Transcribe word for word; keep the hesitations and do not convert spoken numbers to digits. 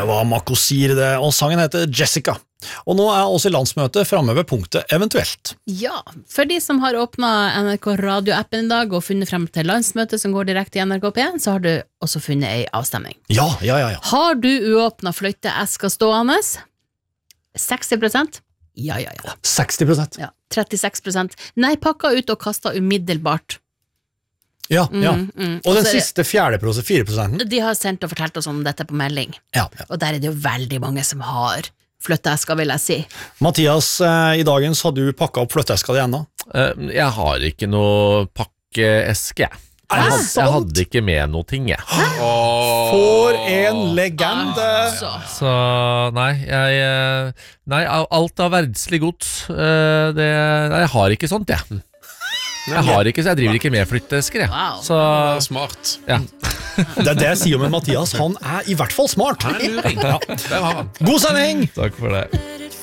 var Makosir det, og sangen heter Jessica. Og nå er også landsmøtet fremme ved punktet eventuelt. Ja, for de som har åpnet N R K radioappen i dag og funnet frem til landsmøtet som går direkte i N R K P en, så har du også funnet en avstemning. Ja, ja, ja, ja. Har du uåpnet fløyteesker stående? seksti prosent? Ja, ja, ja. seksti prosent? Ja, trettiseks prosent. Nei, pakka ut og kastet umiddelbart. Ja, ja. Mm, mm. Og den Også er det- siste fjerde prosent, fire prosenten? De har sendt og fortalt oss om dette på melding. Ja, ja. Og der er det jo veldig mange som har flytteesker, vil jeg si. Mathias, eh, i dagens har du pakket opp flytteeska di ennå? Eh, Jeg har ikke noe pakkeeske. Jeg, Er det had, sant? jeg hadde ikke med noe ting, jeg. For en legende! Så. Så nei, jeg eh, Nei, alt av verdslig gods eh, det, nei, jeg har ikke sånt, jeg. Jeg har ikke, så jeg driver ikke med flytteesker, jeg. Wow. Så Smart. ja. Det er det jeg sier om en Mathias, han er i hvert fall smart. Han er luring. Der har han. God sending! Takk for det.